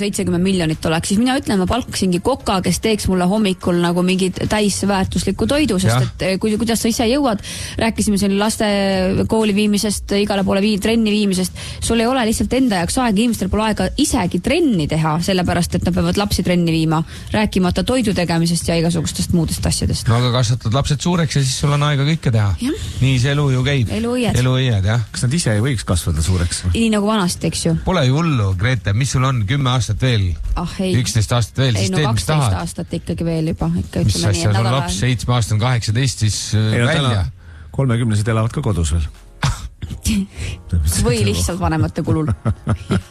70 miljonit oleks, siis mina ütlen, ma palkasingi koka, kes teeks mulle hommikul nagu mingi täisväärtusliku toidu, sest et kuidas sa ise jõuad, rääkisime siin laste kooli viimisest, igale poole trenni viimisest, sul ei ole lihtsalt enda jaoks aega, inimestel pole aega isegi trenni teha, sellepärast, et nad peavad lapsi trenni viima, rääkimata toidu tegemisest ja igasugustest muudest asjadest. No aga kasvatad lapsed suureks ja siis sul on aega kõike teha. Ja. Nii see elu ju käib. Eluõied, jah. Kas nad ise ei võiks kasvada suureks? Nii nagu vanasti, eks ju. Pole ju hullu, Grete, mis sul on 10 aastat veel? 11 aastat veel, siis teed, mis tahad. 12 aastat ikkagi veel juba. Mis asja, sul laps 7 aastat on 18, siis välja. 30-sed elavad ka kodus veel. Või lihtsalt vanemate kulul.